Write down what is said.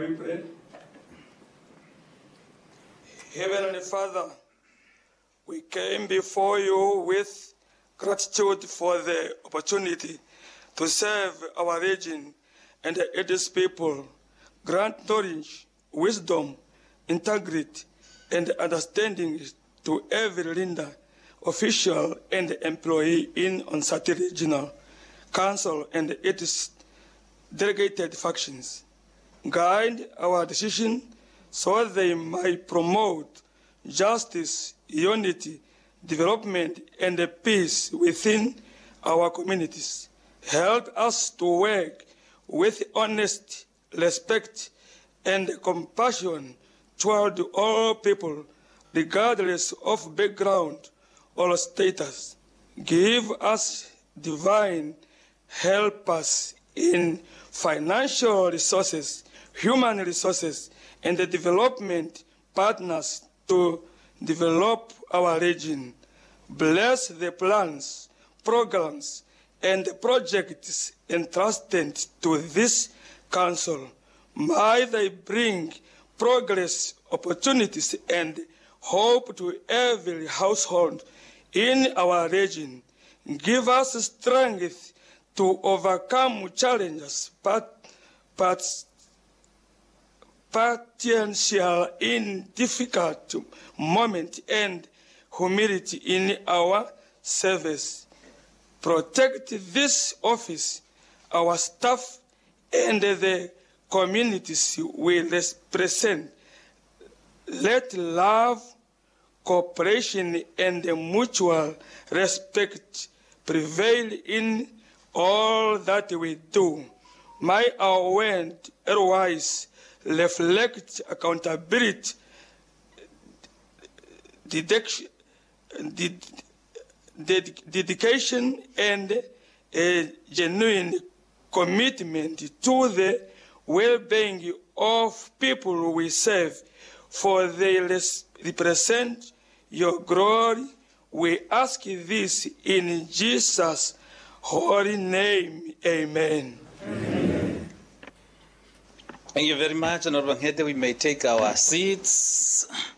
Shall we pray? Heavenly Father, we came before you with gratitude for the opportunity to serve our region and its people. Grant knowledge, wisdom, integrity, and understanding to every leader, official, and employee in Onsati Regional Council and its delegated factions. Guide our decision so they might promote justice, unity, development, and peace within our communities. Help us to work with honesty, respect, and compassion toward all people, regardless of background or status. Give us divine help us in financial resources, human resources, and the development partners to develop our region. Bless the plans, programs, and projects entrusted to this council. May they bring progress, opportunities, and hope to every household in our region. Give us strength to overcome challenges, potential in difficult moments, and humility in our service. Protect this office, our staff, and the communities we represent. Let love, cooperation, and mutual respect prevail in all that we do. May our word otherwise reflect accountability, dedication, and a genuine commitment to the well-being of people we serve, for they represent your glory. We ask this in Jesus' holy name. Amen. Amen. Thank you very much, Honorable Ngete. We may take our seats.